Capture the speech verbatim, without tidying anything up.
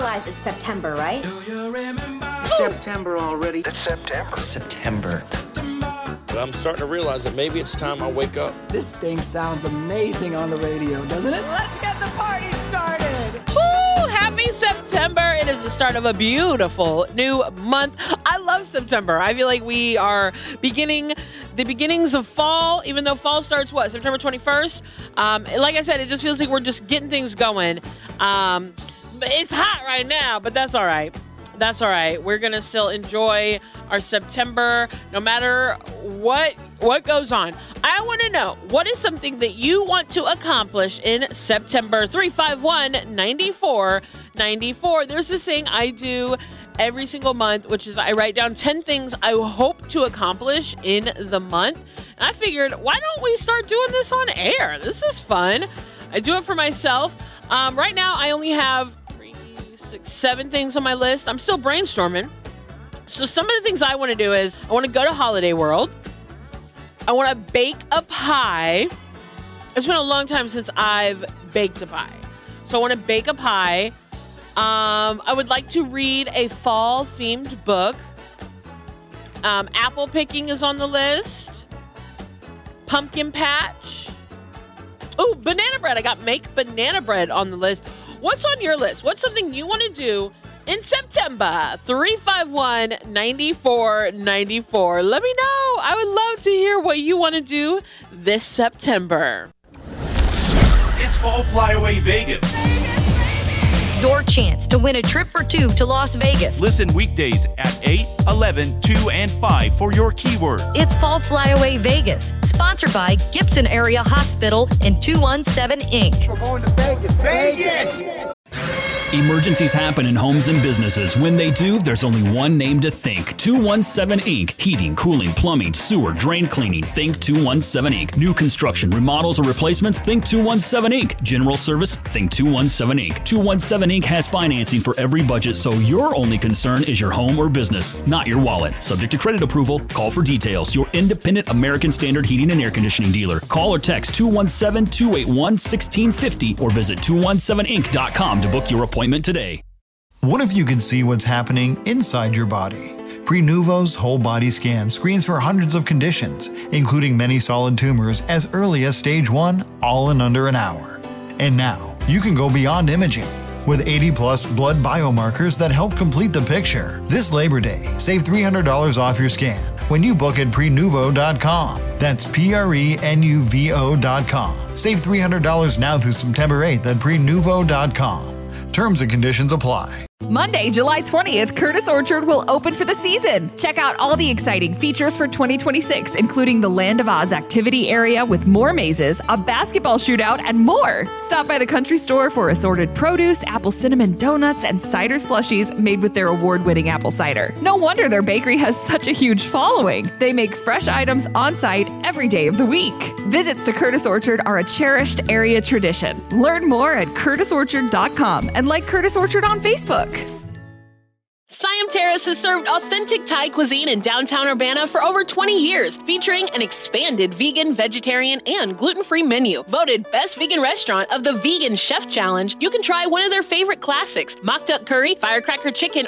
realize it's September, right? September already. It's September. September. But I'm starting to realize that maybe it's time I wake up. This thing sounds amazing on the radio, doesn't it? Let's get the party started. Woo! Happy September. It is the start of a beautiful new month. I love September. I feel like we are beginning the beginnings of fall, even though fall starts, what, September twenty-first? Um, like I said, it just feels like we're just getting things going. Um, it's hot right now, but that's all right. That's all right. We're going to still enjoy our September no matter what what goes on. I want to know, what is something that you want to accomplish in September? three five one, nine four nine four. There's this thing I do every single month, which is I write down ten things I hope to accomplish in the month. And I figured, why don't we start doing this on air? This is fun. I do it for myself. Um, right now, I only have Six, seven things on my list. I'm still brainstorming. So some of the things I want to do is I want to go to Holiday World. I want to bake a pie. It's been a long time since I've baked a pie. So I want to bake a pie. Um, I would like to read a fall themed book. Um, apple picking is on the list. Pumpkin patch. Oh, banana bread. I got make banana bread on the list. What's on your list? What's something you want to do in September? three five one, nine four nine four. Let me know. I would love to hear what you want to do this September. It's Fall Flyaway Vegas. Your chance to win a trip for two to Las Vegas. Listen weekdays at eight, eleven, two, and five for your keywords. It's Fall Flyaway Vegas, sponsored by Gibson Area Hospital and two one seven Incorporated. We're going to Vegas. Vegas! Emergencies happen in homes and businesses. When they do, there's only one name to think. two one seven Incorporated. Heating, cooling, plumbing, sewer, drain cleaning. Think two one seven Incorporated. New construction, remodels, or replacements. Think two one seven Incorporated. General service. Think two one seven Incorporated. two one seven Incorporated has financing for every budget, so your only concern is your home or business, not your wallet. Subject to credit approval. Call for details. Your independent American Standard Heating and Air Conditioning dealer. Call or text two one seven, two eight one, one six five zero or visit two one seven inc dot com to book your appointment today. What if you could see what's happening inside your body? Prenuvo's whole body scan screens for hundreds of conditions, including many solid tumors as early as stage one, all in under an hour. And now, you can go beyond imaging. With eighty plus blood biomarkers that help complete the picture. This Labor Day, save three hundred dollars off your scan when you book at prenuvo dot com. That's P R E N U V O dot com. Save three hundred dollars now through September eighth at prenuvo dot com. Terms and conditions apply. Monday, July twentieth, Curtis Orchard will open for the season. Check out all the exciting features for twenty twenty-six, including the Land of Oz activity area with more mazes, a basketball shootout, and more. Stop by the country store for assorted produce, apple cinnamon donuts, and cider slushies made with their award-winning apple cider. No wonder their bakery has such a huge following. They make fresh items on site every day of the week. Visits to Curtis Orchard are a cherished area tradition. Learn more at curtis orchard dot com and like Curtis Orchard on Facebook. Siam Terrace has served authentic Thai cuisine in downtown Urbana for over twenty years, featuring an expanded vegan, vegetarian, and gluten-free menu. Voted Best Vegan Restaurant of the Vegan Chef Challenge, you can try one of their favorite classics, mock duck curry, firecracker chicken,